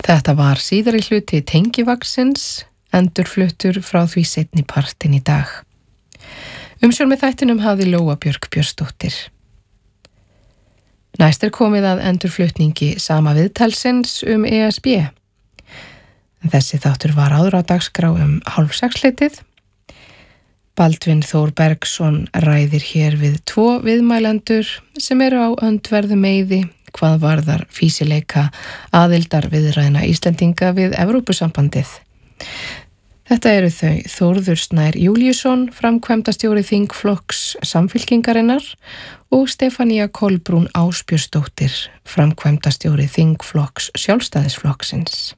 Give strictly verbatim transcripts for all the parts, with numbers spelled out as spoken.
Þetta var síðari hluti tengivaxins, endurfluttur frá því seinni partinn í dag. Umsjón með þættinum hafði Lóa Björk Björnsdóttir. Næst er komið að endurflutningi sama viðtalsins um E S B. Þessi þáttur var áður á dagskrá um hálf sexleitið. Baldvin Þór Bergsson ræðir hér við tvo viðmælendur sem eru á öndverðu meiði hvað varðar fýsileika aðildar viðræðna Íslendinga við Evrópusambandið. Þetta eru þau Þórður Snær Júlíusson, framkvæmdastjóri þingflokks Samfylkingarinnar og Stefanía Kolbrún Ásbjörnsdóttir, framkvæmdastjóri þingflokks Sjálfstæðisflokksins.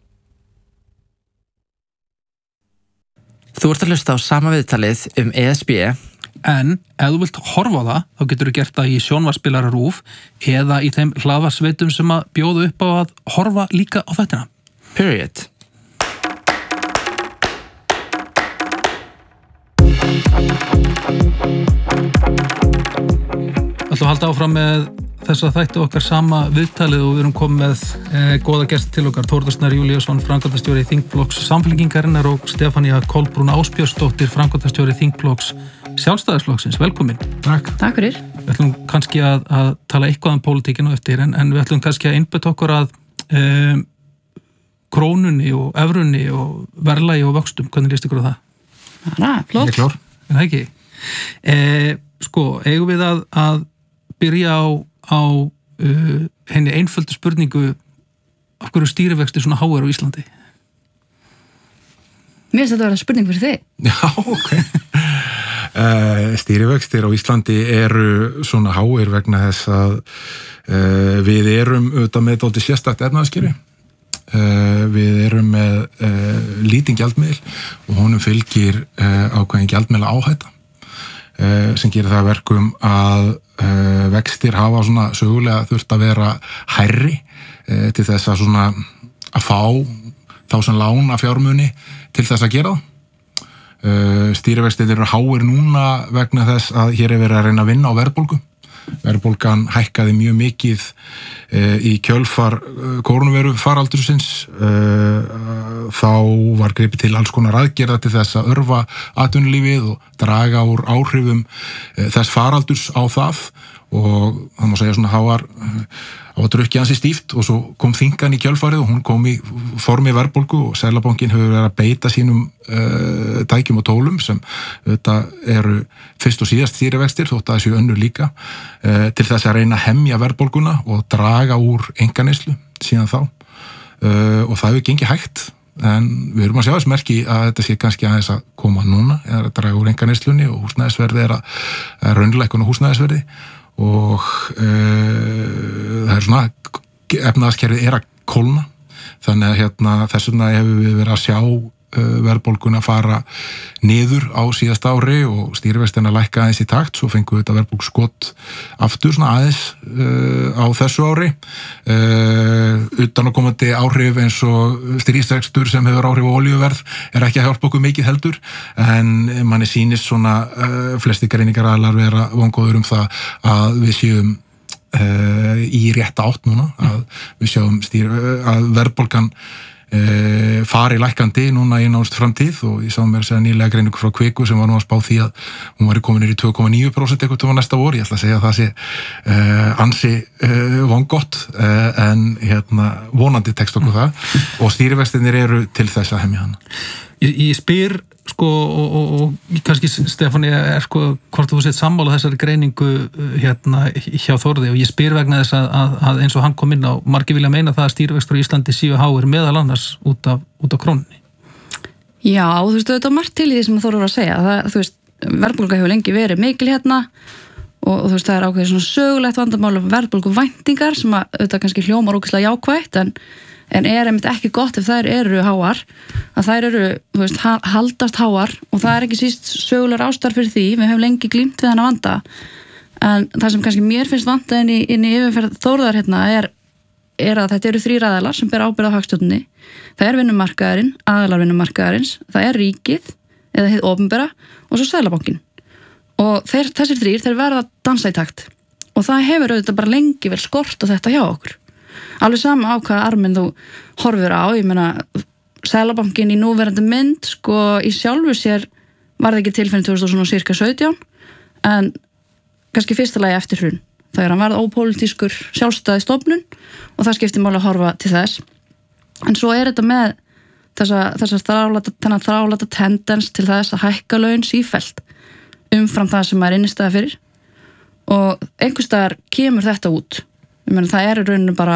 Þú ert að hlusta á sama viðtalið um E S B, en ef þú vilt horfa á það, þá getur þú gert það í sjónvarpsspilara RÚV eða í þeim hlaðvarpsveitum sem að bjóðu upp á að horfa líka á þættina. Period. Ætlum að halda áfram með þess að þættu okkar sama viðtalið og við erum komið með e, góða gesti til okkar, Þórður Snær Júlíusson, framkvæmdastjóri þingflokks Samfylkingarinnar og Stefanía Kolbrún Ásbjörnsdóttir, framkvæmdastjóri þingflokks Sjálfstæðisflokksins. Velkomin. Takk. Takk fyrir. Við ætlum kannski að, að tala eitthvað um pólitíkinu eftir, en, en við ætlum kannski að einbetta okkur að e, krónunni og evrunni og verðlagi og vöxtum. Hvernig líst ykkur á það? Já, flott. Klár. En það ekki. E, sko, eigum við að, að byrja á, á uh, henni einföldu spurningu af hverju stýrivexti svona háir á Íslandi? Mér finnst þetta að vera spurning fyrir þig. Já, ok. uh, stýrivextir á Íslandi eru svona háir vegna þess að uh, við erum auðvitað með dálítið sérstakt efnaðarskeri. Uh, við erum með uh, lítinn gjaldmiðil og honum fylgir uh, ákveðin gjaldmiðla áhætta. Uh, sem gerir það verkum að uh, vextir hafa svona sögulega þurft að vera hærri uh, til þess að svona að fá þá sem lána fjármuni til þess að gera það. Uh, stýrivextir eru háir núna vegna þess að hér er verið að reyna að vinna á verðbólgu. Verðbólgan hækkaði mjög mikið uh, í kjölfar uh, kórónuveiru faraldursins. Uh, þá var gripið til alls konar aðgerða til þess að örva atvinnulífið og draga úr áhrifum uh, þess faraldurs á það og það má segja svona háar uh, á að drukki hansi stíft og svo kom þingan í kjölfarið og hún kom í formi verðbólgu og Seðlabankinn hefur verið að beita sínum uh, tækjum og tólum sem þetta eru fyrst og síðast stýrivextir þótt að þessu önnur líka uh, til þess að reyna að hemja verðbólguna og draga úr einkaneyslu síðan þá uh, og það hefur gengið hægt en við erum að sjá þess merki að þetta sé kannski aðeins að koma núna eða að draga úr einkaneysslunni og húsnæðisverði er að, að raunleikun og húsnæðisverði og uh, það er svona efnaðaskerfið er að kólna þannig að hérna, þess vegna hefur við verið að sjá uh, verðbólguna fara niður á síðasta ári og stýrivextina lækka aðeins í takt svo fengum við þetta verðbólgskot aftur svona aðeins uh, á þessu ári uh, utanakomandi áhrif eins og stríðsrekstur sem hefur áhrif á olíuverð er ekki að hjálpa okkur mikið heldur en manni sýnist svona uh, flesti greiningaraðilar vera vongóður um það að við séum uh, í rétta átt núna að við sjáum stýr, að verðbólgan Uh, fari lækkandi núna í nánustu framtíð og ég sá mér að segja nýlega greiningu frá Kviku sem var nú að spá því að hún var komin í tvö komma níu prósent eitthvað til næsta vor, ég ætla að segja að það sé uh, ansi uh, vongott uh, en hérna vonandi tekst okkur það og stýrivextirnir eru til þess að hemja hana. Ég, ég spyr sko og, og, og kannski Stefáni er sko hvort þú sett sammála þessari greiningu hérna hjá Þórði og ég spyr vegna þess að, að, að eins og hann kom inn á margir vilja meina það að stýrivextur í Íslandi séu háir meðal annars út af, út af krónunni. Já, þú veist, þetta er margt til í því sem Þórður var að segja. Það, þú veist, verðbólga hefur lengi verið mikil hérna og, og þú veist, það er ákveðið svona sögulegt vandamál um verðbólgu væntingar sem að þetta kannski hljómar ógeðslega jákvætt en en er einmitt ekki gott ef þær eru háar að þær eru, þú veist, haldast háar og það er ekki síst sögulegar ástæður fyrir því, við höfum lengi glímt við þennan vanda en það sem kannski mér finnst vanda inn í, inn í yfirferð Þórðar hérna er, er að þetta eru þrír aðilar sem ber ábyrgð á hagstjórninni það er vinnumarkaðurinn, aðilar vinnumarkaðarins það er ríkið, eða hið opinbera og svo Seðlabankinn og þeir, þessir þrír, þeir verða að dansa í takt og það hefur auðvitað bara lengi vel skort á þetta hjá okkur alveg sama á hvaða arminn þú horfir á, ég meina Seðlabankinn í núverandi mynd sko í sjálfu sér var það ekki til fyrir tvö þúsund og sirka sautján en kannski fyrsta lagi eftir hrun þegar hann varð ópólitískur sjálfstæði stofnun og það skiptir máli að horfa til þess en svo er þetta með þessa, þessa þrálata, þennan þrálata tendens til þess að hækka laun sífellt umfram það sem er innistæða fyrir og einhvers staðar kemur þetta út ég meina það er í rauninu bara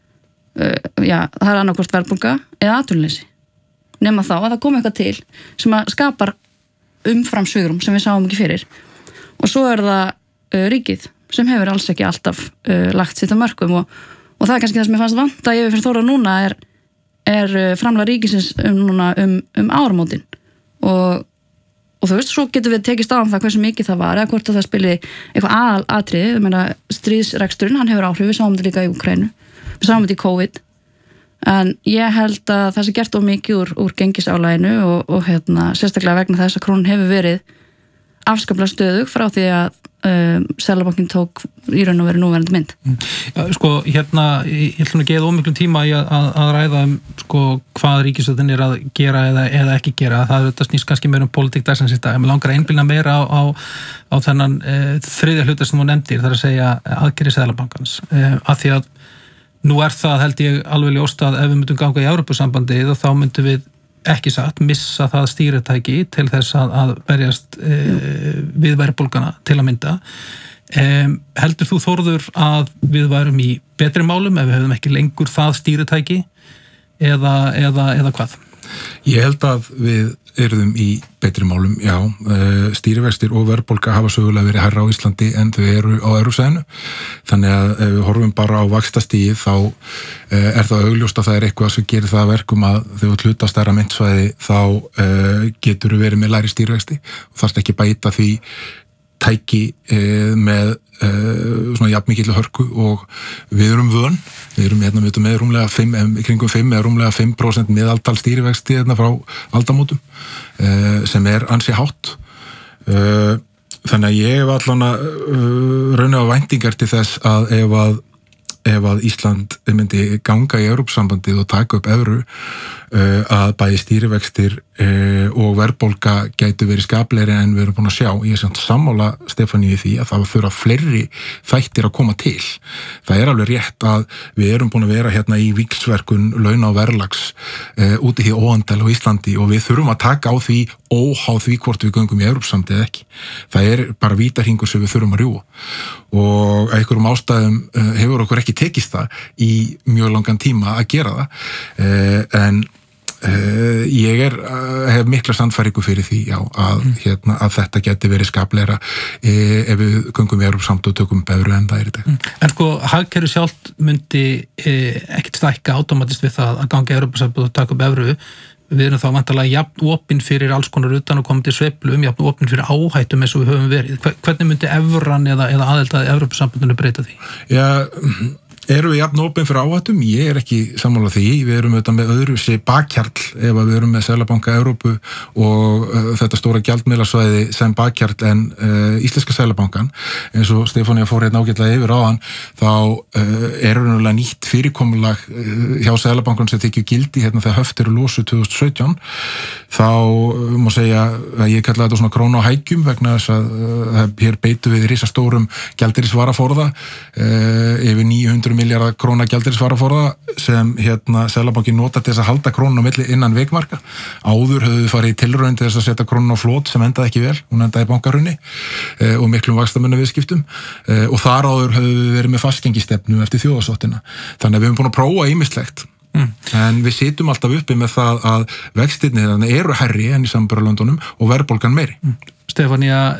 uh, já, það er annarkvort verðbólga eða atvinnuleysi nema þá að það komi eitthvað til sem að skapar umfram svigrúm sem við sáum ekki fyrir og svo er það uh, ríkið sem hefur alls ekki alltaf uh, lagt sitt á mörkum og, og það er kannski það sem ég fannst vanta yfir fyrir Þóra núna er, er uh, framlag ríkisins um, núna, um, um áramótin og, og þú veist, svo getur við tekist á um það hversu mikið það var eða hvort að það spili eitthvað aðal atriði, ég meina stríðsreksturinn, hann hefur áhrif, við sáum þetta líka í Úkraínu, við sáum þetta í COVID en ég held að það sé gert of mikið úr, úr gengisálæginu og, og hérna, sérstaklega vegna þess að krónan hefur verið afskaplega stöðug frá því að um, Seðlabankinn tók í raun og veru núverandi mynd. Ja, sko, hérna, ég ætlum að geða ómiklum tíma í að, að ræða um sko, hvað ríkisstjórnin er að gera eða, eða ekki gera. Það, það snýst kannski meira um pólitík dagsins í dag. Ég langar að einblína meira á, á, á þennan e, þriðja hluta sem þú nefndir, það er að segja aðgerðir Seðlabankans. E, að því að nú er það held ég alveg ljóst að ef við myndum ganga í Evrópusambandið og þá myndum við ekki satt, missa það stýritæki til þess að, að verjast e, við verðbólgana til að mynda. E, heldur þú Þórður að við værum í betri málum ef við hefðum ekki lengur það stýritæki eða, eða, eða hvað? Ég held að við erum í betri málum, já. Stýrivextir og verðbólga hafa sögulega verið hærra á Íslandi en þau eru á Evrópusæðinu. Þannig að ef við horfum bara á vaxtastigið þá er það augljóst að það er eitthvað sem gerir það verkum að þegar þú hluta stærra myntsvæði þá getur þú verið með lægri stýrivexti og þarfst ekki bæta því tæki með svona jafnmikilli hörku og við erum vön, við erum hérna við með rúmlega fimm, kringum fimm eða rúmlega fimm prósent meðaltal stýrivexti hérna frá aldamótum sem er ansi hátt þannig að ég hef allan að rauna á væntingar til þess að ef að ef að Ísland myndi ganga í Evrópusambandið og taka upp evru uh, að bæði stýrivextir uh, og verðbólga gætu verið skaplegri en við erum búin að sjá. Ég er samt sammála Stefaníu því að það þurfa fleiri þættir að koma til. Það er alveg rétt að við erum búin að vera hérna í víxlverkun launa og verðlags uh, úti í óandel á Íslandi og við þurfum að taka á því óháð því hvort við göngum í Evrópusambandið eða ekki. Það er bara vítarhingur sem við þurfum að rjúa og einhverjum ástæðum uh, hefur okkur ekki tekist það í mjög langan tíma að gera það en uh, ég er, uh, hef mikla sannfæringu fyrir því já, að, mm. hérna, að þetta geti verið skapleira uh, ef við göngum í Evrópusambandið og tökum evru en það er þetta. Mm. En sko, hagkerfið sjálft myndi uh, ekkert stækka automatist við það að ganga í Evrópusambandið og taka upp evru. Við erum þá vantarlega jafn opinn fyrir alls konar utan og komið til sveiflum, jafn opinn fyrir áhættum eins og við höfum verið. Hvernig myndi evran eða, eða aðeldaði Evrópusambandinu breyta því? Já, erum við jafn opinn fyrir áhættum? Ég er ekki sammála því. Við erum auðvitað með öðru sér bakkjarl ef við erum með Seðlabanka Evrópu og uh, þetta stóra gjaldmiðlasvæði sem bakkjarl en uh, Íslenska Seðlabankan. Eins og Stefanía fór hérna ágætlega yfir áðan, þá uh, er raunverulega nýtt fyrirkomulag uh, hjá Seðlabankan sem tekið gildi hérna þegar höft eru losu tvö þúsund og sautján. Þá uh, má segja að ég kalla þetta svona krónu á hækjum vegna þess að uh, hér beitu við risastórum gjaldeyrisvaraforða uh, yfir níu hundruð milljarða króna gjaldeyrisvaraforða sem hérna Seðlabanki nota til þess að halda krónun á milli innan vikmarka. Áður höfðu við farið í tilraun til þess að setja krónun á flot sem endaði ekki vel, hún endaði í bankarunni eh, og miklum vaxtamunna viðskiptum eh, og þar áður höfðu við verið með fastgengistefnu eftir þjóðarsáttina. Þannig að við höfum búin að prófa ýmislegt. Mm. En við situm alltaf uppi með það að vextirnir eru hærri enn í samanburðarlöndunum og verðbólgan meiri. Mm. Stefanía,